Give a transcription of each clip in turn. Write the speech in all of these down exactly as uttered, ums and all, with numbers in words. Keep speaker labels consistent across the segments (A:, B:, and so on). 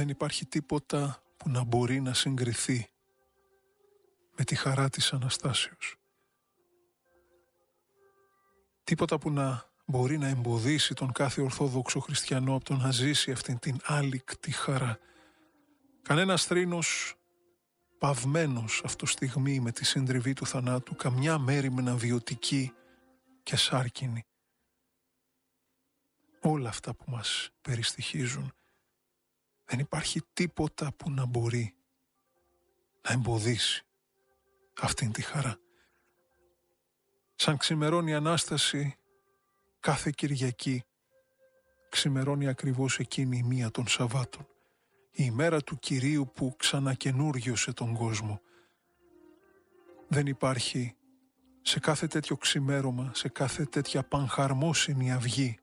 A: Δεν υπάρχει τίποτα που να μπορεί να συγκριθεί με τη χαρά της Αναστάσεως. Τίποτα που να μπορεί να εμποδίσει τον κάθε Ορθόδοξο Χριστιανό από το να ζήσει αυτήν την άλικτη χαρά. Κανένας θρήνος παυμένος αυτό στιγμή με τη συντριβή του θανάτου, καμιά μέριμνα βιωτική και σάρκινη. Όλα αυτά που μας περιστοιχίζουν, δεν υπάρχει τίποτα που να μπορεί να εμποδίσει αυτήν τη χαρά. Σαν ξημερώνει η Ανάσταση κάθε Κυριακή, ξημερώνει ακριβώς εκείνη η μία των Σαββάτων, η ημέρα του Κυρίου που ξανακαινούριωσε τον κόσμο. Δεν υπάρχει σε κάθε τέτοιο ξημέρωμα, σε κάθε τέτοια πανχαρμόσυνη αυγή,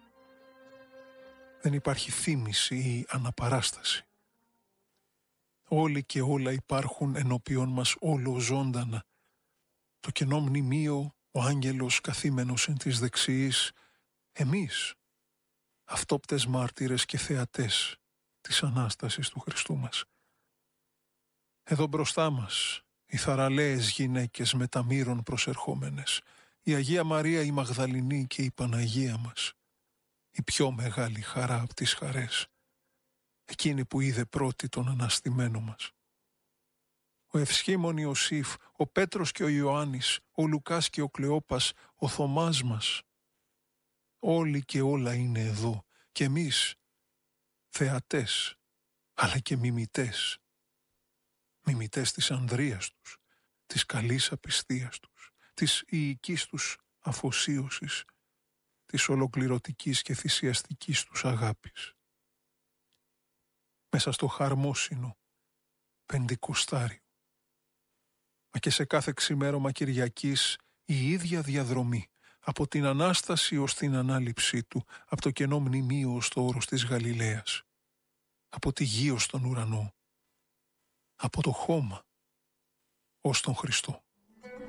A: δεν υπάρχει θύμηση ή αναπαράσταση. Όλοι και όλα υπάρχουν ενώπιον μας όλο ζωντανά. Το κενό μνημείο, ο άγγελος καθήμενος εν της δεξιής, εμείς, αυτόπτες μάρτυρες και θεατές της Ανάστασης του Χριστού μας. Εδώ μπροστά μας οι θαραλέες γυναίκες με τα μύρων προσερχόμενες, η Αγία Μαρία η Μαγδαληνή και η Παναγία μας, η πιο μεγάλη χαρά από τις χαρές, εκείνη που είδε πρώτη τον αναστημένο μας. Ο Ευσχήμων Ιωσήφ, ο Πέτρος και ο Ιωάννης, ο Λουκάς και ο Κλεόπας, ο Θωμάς μας, όλοι και όλα είναι εδώ και εμείς θεατές αλλά και μιμητές. Μιμητές της ανδρείας τους, της καλής απιστίας τους, της ιικής τους αφοσίωσης, της ολοκληρωτικής και θυσιαστικής τους αγάπης. Μέσα στο χαρμόσυνο Πεντηκοστάριο, μα και σε κάθε ξημέρωμα Κυριακής η ίδια διαδρομή, από την Ανάσταση ως την Ανάληψή του, από το κενό μνημείο ως το όρος της Γαλιλαίας, από τη γη ως τον ουρανό, από το χώμα ως τον Χριστό.